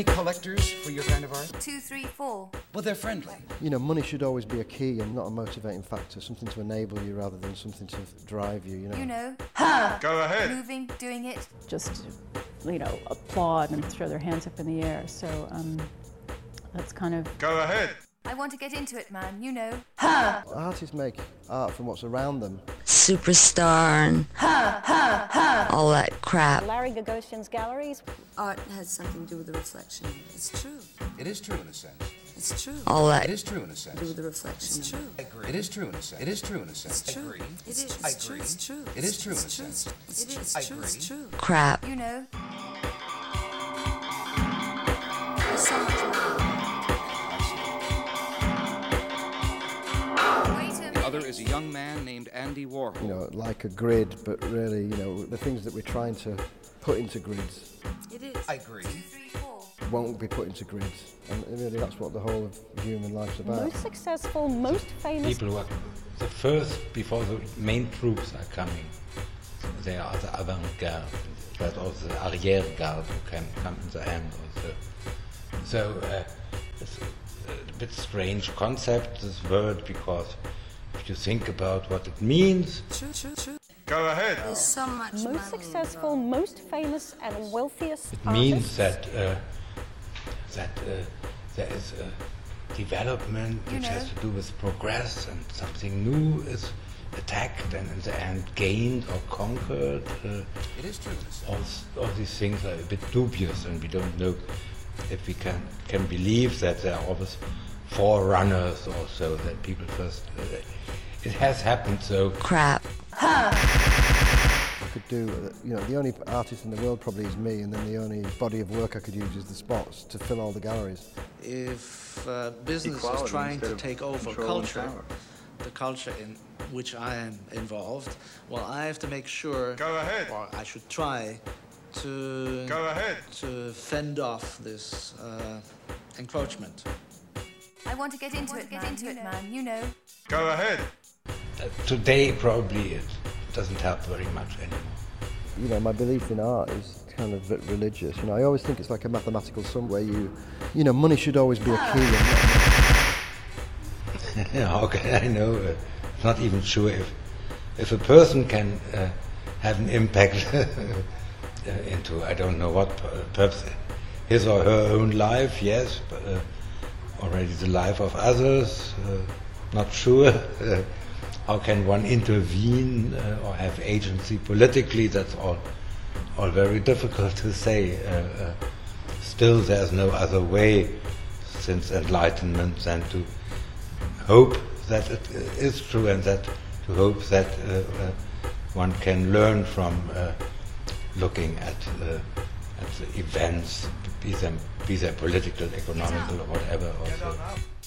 Collectors for your kind of art? 2, 3, 4. Well, they're friendly. You know, money should always be a key and not a motivating factor, something to enable you rather than something to drive you, you know. You know. Go ahead. Moving, doing it. Just, you know, applaud and throw their hands up in the air. So that's kind of... Go ahead. I want to get into it, man, you know. Artists make art from what's around them. Superstar and all that crap. Larry Gagosian's galleries. Art has something to do with the reflection. It's true. It is true in a sense. It's true. All that. It is true in a sense. Do with the reflection. It's true. I agree. It is true in a sense. It is true in a sense. It's true. I agree. It is. I It's true. agree. It's true. It is true in a It's true. sense. It is. I It's true. agree. It's true. Crap. You know. There's so much more. Wait a The minute. other is a young man named Andy Warhol. You know, like a grid, but really, you know, the things that we're trying to put into grids It is. I agree. 2, 3, 4. won't be put into grids. And really that's what the whole of human life's about. Most successful, most famous. People who are the first before the main troops are coming. They are the avant-garde. There's also the arrière-garde who can come in the end also. So it's a bit strange concept, this word, because if you think about what it means, True. True. True. Go ahead. There's so much money Most successful, involved. most famous, and wealthiest it means artists. that there is a development You which has know. to do with progress, and something new is attacked and in the end gained or conquered. It is true in a sense. All these things are a bit dubious, and we don't know if we can believe that there are always forerunners also, that people first... it has happened, so... Crap. I could do, you know, the only artist in the world probably is me, and then the only body of work I could use is the spots to fill all the galleries. If business is trying to take over culture, the culture in which I am involved, well, I have to make sure, Go ahead. or I should try to Go ahead. to fend off this encroachment. I want to get into it, man, you know. Go ahead. Today probably it doesn't help very much anymore. You know, my belief in art is kind of religious. You know, I always think it's like a mathematical sum where you know, money should always be a key. How can I know? I'm not even sure if a person can have an impact into, I don't know what, perhaps his or her own life, yes, but already the life of others, not sure. How can one intervene or have agency politically? That's all very difficult to say. Still, there's no other way since Enlightenment than to hope that it is true, and that to hope that one can learn from looking at the events, be they political, economical, or whatever. Also.